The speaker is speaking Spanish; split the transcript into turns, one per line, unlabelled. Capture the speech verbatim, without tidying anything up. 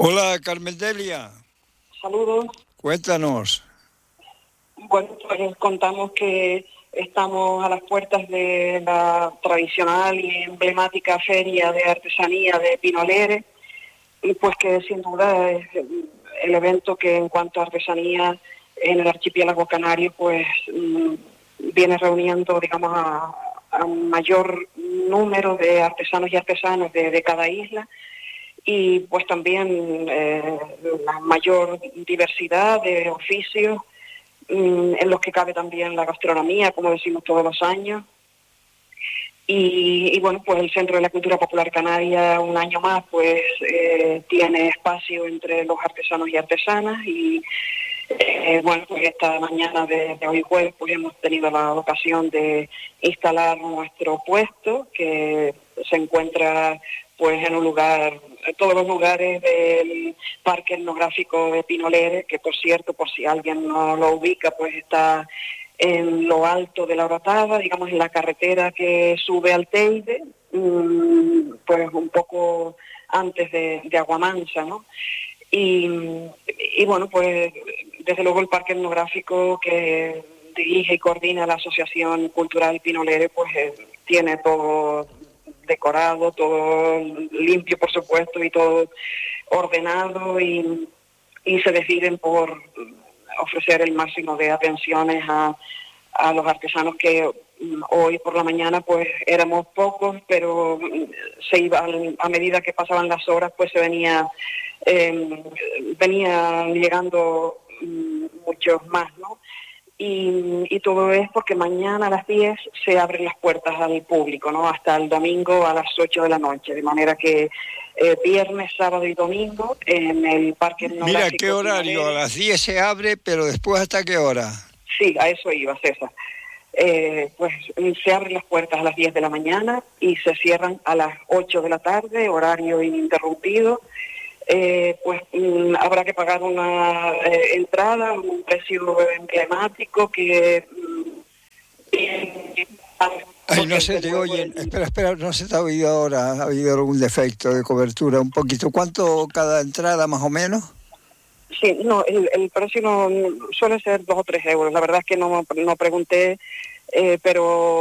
Hola, Carmen Delia.
Saludos.
Cuéntanos.
Bueno, pues contamos que estamos a las puertas de la tradicional y emblemática feria de artesanía de Pinolere, y pues que sin duda es el evento que en cuanto a artesanía en el archipiélago canario pues viene reuniendo, digamos, a, a un mayor número de artesanos y artesanas de, de cada isla, y pues también eh, la mayor diversidad de oficios, mm, en los que cabe también la gastronomía, como decimos todos los años. Y, y bueno, pues el Centro de la Cultura Popular Canaria, un año más, pues eh, tiene espacio entre los artesanos y artesanas, y eh, bueno, pues esta mañana de, de hoy jueves pues hemos tenido la ocasión de instalar nuestro puesto, que se encuentra pues en un lugar, en todos los lugares del Parque Etnográfico de Pinolere, que por cierto, por si alguien no lo ubica, pues está en lo alto de la Orotava, digamos en la carretera que sube al Teide, mmm, pues un poco antes de, de Aguamansa, ¿no? Y, y bueno, pues desde luego el Parque Etnográfico, que dirige y coordina la Asociación Cultural Pinolere, pues eh, tiene todo decorado, todo limpio, por supuesto, y todo ordenado, y, y se deciden por ofrecer el máximo de atenciones a, a los artesanos que hoy por la mañana pues éramos pocos, pero se iba, a medida que pasaban las horas pues se venía eh, venían llegando muchos más, ¿no? Y, y todo es porque mañana a las diez se abren las puertas al público, ¿no? Hasta el domingo a las ocho de la noche, de manera que eh, viernes, sábado y domingo en el Parque Etnográfico.
Mira, ¿qué horario?
Pinolere.
A las diez se abre, pero después ¿hasta qué hora?
Sí, a eso iba, César. Eh, pues se abren las puertas a las diez de la mañana y se cierran a las ocho de la tarde, horario ininterrumpido. Eh, pues mm, habrá que pagar una eh, entrada, un precio emblemático que... Mm,
Ay, no se te oyen. Espera, espera, no se te ha oído ahora. Ha habido algún defecto de cobertura un poquito. ¿Cuánto cada entrada más o menos?
Sí, no, el, el precio no, suele ser dos o tres euros. La verdad es que no, no pregunté, eh, pero...